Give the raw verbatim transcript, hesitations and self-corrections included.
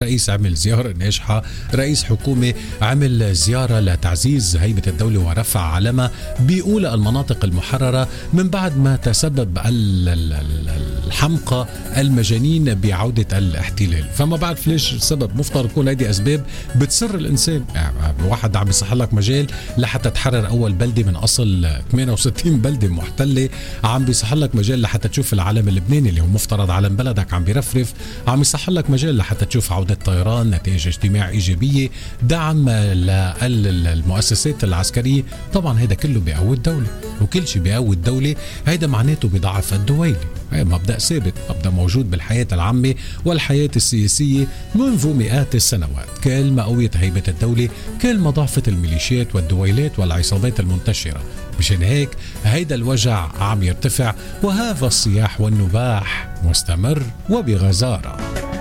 رئيس عمل زيارة ناجحة، رئيس حكومة عمل زيارة لتعزيز هيبة الدولة ورفع علمها بأولى المناطق المحررة من بعد ما تسبب الحمقى المجانين بعودة الاحتلال. فما بعرف ليش سبب، مفترض يكون هذه أسباب بتسر الإنسان. يعني واحد عم يصح لك مجال لحتى تحرر أول بلدة من أصل ثمانية وستين بلدة محتلة، عم بيصح لك مجال لحتى تشوف العلم اللبناني اللي هو مفترض علم بلدك عم بيرفرف، عم يصح لك مجال لحتى تشوف عودة طيران، نتائج اجتماع إيجابية، دعم للمؤسسات العسكرية. طبعا هذا كله بيقوي الدولة، وكل شيء بيقوي الدولة هيدا معناته بيضعف الدويلة. هي مبدأ ثابت، مبدأ موجود بالحياة العامة والحياة السياسية منذ مئات السنوات. كل ما قويت هيبة الدولة كل ما ضعفت الميليشيات والدويلات والعصابات المنتشرة. مشان هيك هيدا الوجع عم يرتفع، وهذا الصياح والنباح مستمر وبغزارة.